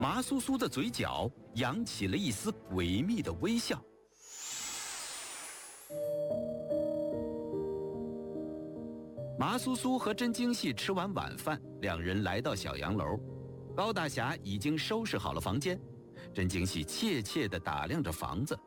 麻酥酥的嘴角扬起了一丝诡秘的微笑。麻酥酥和真京细吃完晚饭，两人来到小洋楼。高大侠已经收拾好了房间，真京细怯怯地打量着房子。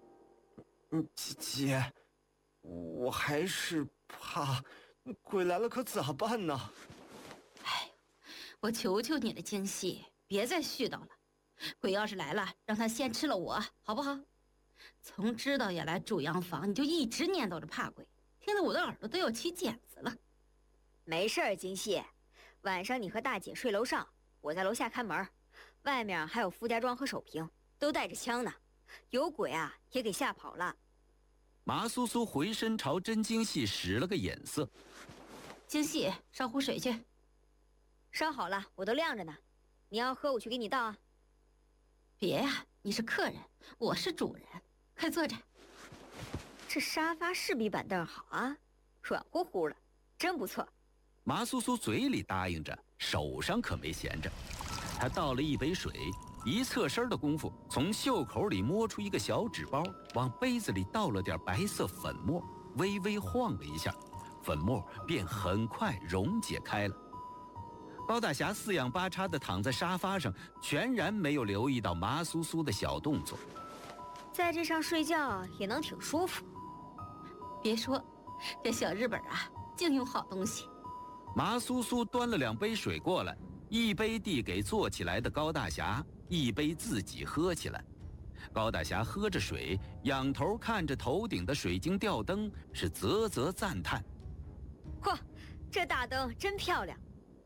姐，我还是怕鬼来了可咋办呢？ 哎，我求求你了，京细，别再絮叨了。鬼要是来了，让他先吃了我，好不好？从知道要来住洋房，你就一直念叨着怕鬼，听得我的耳朵都要起茧子了。 没事儿，京细，晚上你和大姐睡楼上，我在楼下看门，外面还有傅家庄和守平，都带着枪呢，有鬼啊也给吓跑了。 麻酥酥回身朝真京细使了个眼色。 京细，烧壶水去。 烧好了，我都晾着呢，你要喝我去给你倒啊。 别呀，你是客人，我是主人，快坐着。 这沙发是比板凳好啊，软乎乎的，真不错。 麻酥酥嘴里答应着，手上可没闲着。他倒了一杯水，一侧身的功夫，从袖口里摸出一个小纸包，往杯子里倒了点白色粉末，微微晃了一下，粉末便很快溶解开了。高大侠四仰八叉地躺在沙发上，全然没有留意到麻酥酥的小动作。 在这上睡觉也能挺舒服。 别说，这小日本啊，净用好东西。 麻酥酥端了2杯水过来，一杯递给坐起来的高大侠，一杯自己喝起来。高大侠喝着水，仰头看着头顶的水晶吊灯，是啧啧赞叹： 嚯，这大灯真漂亮。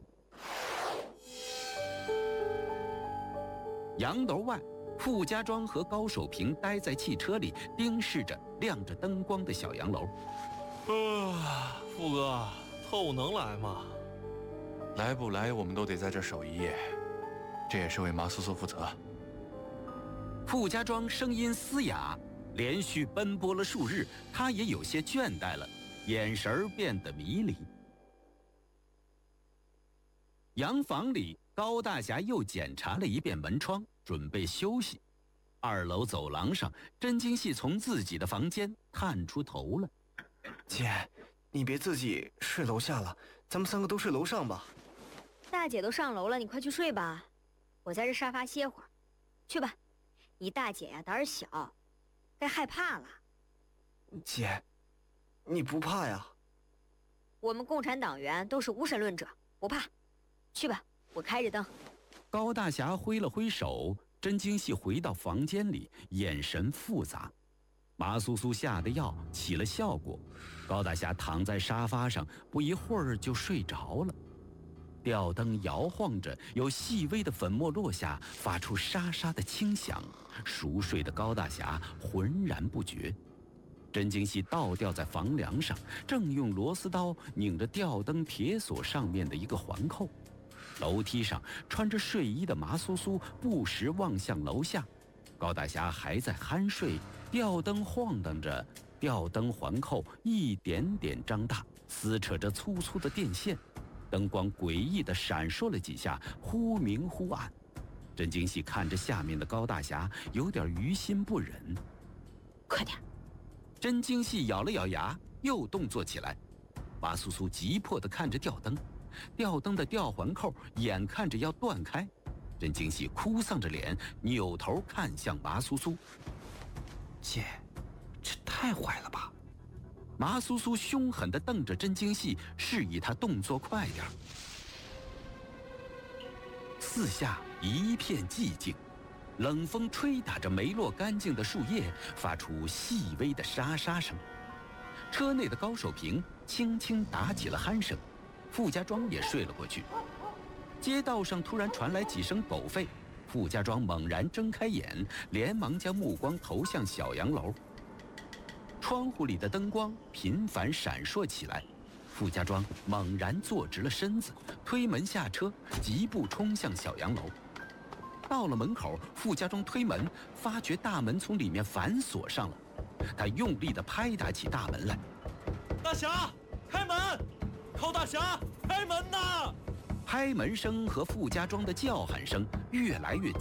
洋楼外，傅家庄和高守平待在汽车里，盯视着亮着灯光的小洋楼。 傅哥，透能来吗？ 来不来，我们都得在这儿守一夜，这也是为麻酥酥负责。 傅家庄声音嘶哑，连续奔波了数日，他也有些倦怠了，眼神变得迷离。洋房里，高大侠又检查了一遍门窗，准备休息。2楼走廊上，真京细从自己的房间探出头了。 姐，你别自己睡楼下了，咱们3个都睡楼上吧。 大姐都上楼了，你快去睡吧，我在这沙发歇会儿。去吧，你大姐呀胆儿小，该害怕了。 姐，你不怕呀？ 我们共产党员都是无神论者，不怕。去吧，我开着灯。 高大侠挥了挥手，真京细回到房间里，眼神复杂。麻酥酥下的药起了效果，高大侠躺在沙发上，不一会儿就睡着了。吊灯摇晃着，有细微的粉末落下，发出沙沙的轻响。熟睡的高大侠浑然不觉。真京细倒吊在房梁上，正用螺丝刀拧着吊灯铁锁上面的一个环扣。楼梯上，穿着睡衣的麻酥酥不时望向楼下。高大侠还在酣睡，吊灯晃荡着，吊灯环扣一点点张大，撕扯着粗粗的电线，灯光诡异地闪烁了几下，忽明忽暗。真京细看着下面的高大侠，有点于心不忍。 快点！ 真京细咬了咬牙，又动作起来。麻酥酥急迫地看着吊灯，吊灯的吊环扣眼看着要断开。真京细哭丧着脸，扭头看向麻酥酥。 姐，这太坏了吧？ 麻酥酥凶狠地瞪着真京细，示意他动作快点。四下一片寂静，冷风吹打着没落干净的树叶，发出细微的沙沙声。车内的高守平轻轻打起了鼾声，傅家庄也睡了过去。街道上突然传来几声狗吠，傅家庄猛然睁开眼，连忙将目光投向小洋楼。窗户里的灯光频繁闪烁起来，傅家庄猛然坐直了身子，推门下车，疾步冲向小洋楼。到了门口，傅家庄推门，发觉大门从里面反锁上了，他用力地拍打起大门来。 大侠，开门！高大侠，开门呐！ 拍门声和傅家庄的叫喊声越来越近。